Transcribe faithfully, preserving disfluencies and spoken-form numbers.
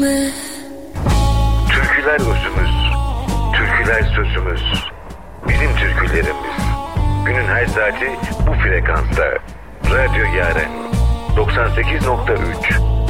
mi? Türküler özümüz, türküler sözümüz, bizim türkülerimiz. Günün her saati bu frekansta. Radyo Yaren doksan sekiz nokta üç.